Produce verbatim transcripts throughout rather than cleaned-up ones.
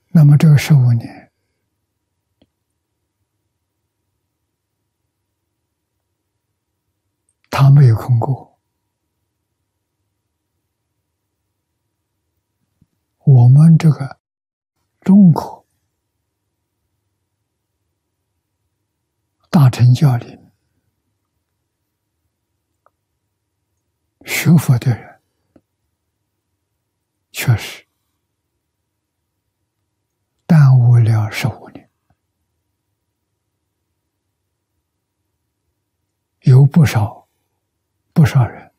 那么这个十五年，他没有空过，我们这个中国大乘教里学佛的人，确实耽误了十五年，有不少不少人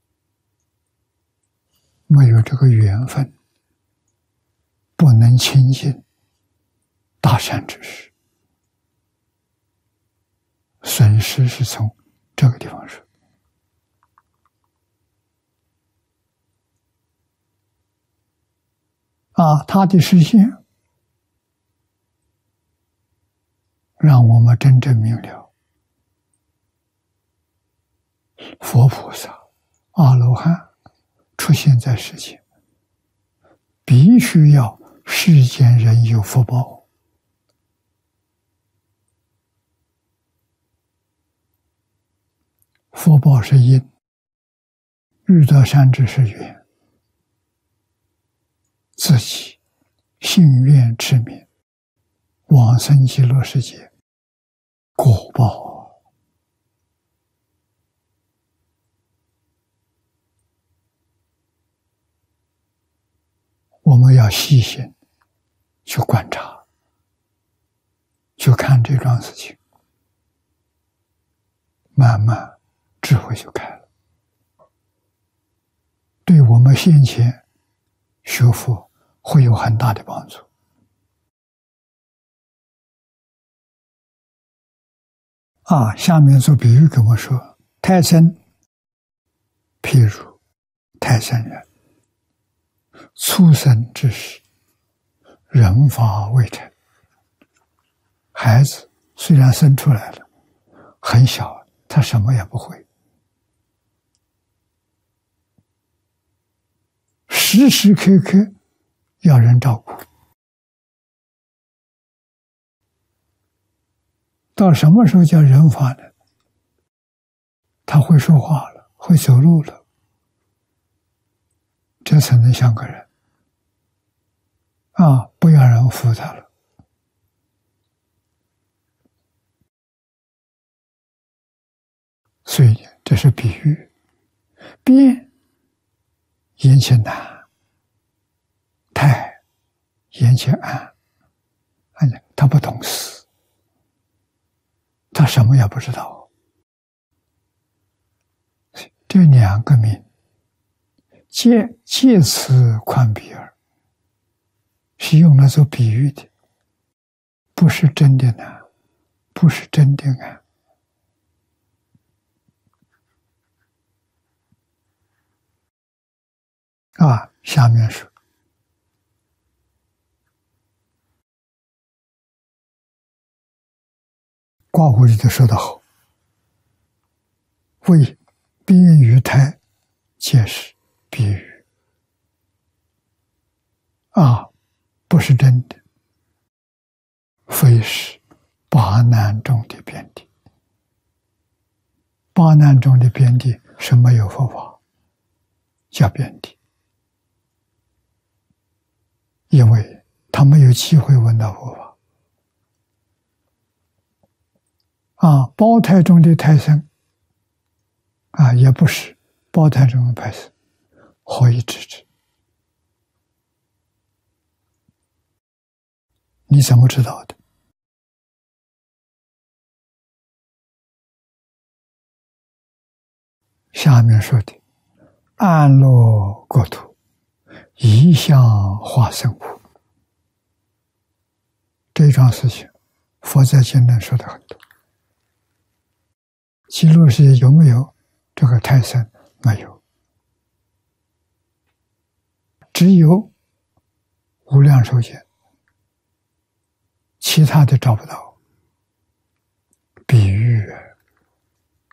没有这个缘分，不能亲近大善知识，损失是从这个地方说。啊，他的实现让我们真正明了，佛菩萨、阿罗汉出现在世间，必须要世间人有福报。福报是因，遇到善知识缘，自己信愿持名，往生极乐世界，果报。我们要细心去观察，去看这桩事情，慢慢智慧就开了，对我们现前学佛会有很大的帮助。啊，下面做比喻跟我说，胎生譬如胎生人，出生之时，人法未成。孩子虽然生出来了，很小，他什么也不会，时时刻刻要人照顾。到什么时候叫人法呢？他会说话了，会走路了，这才能像个人。啊，不要人扶他了。所以这是比喻。变眼前难，胎眼前安。他不懂事，他什么也不知道。这两个名借借此宽比尔，是用来做比喻的，不是真的难，不是真的安。啊，下面说，卦弧里头说得好，为边于胎，皆是比喻。啊，不是真的，非是八难中的边地。八难中的边地是没有佛法，叫边地。因为他没有机会闻到佛法。啊，胞胎中的胎生，啊，也不是胞胎中的胎生，何以知之？你怎么知道的？下面说的安乐国土，一向化生苦，这桩事情佛在经论说的很多。极乐世界有没有这个胎生？没有，只有无量寿经，其他的找不到。比喻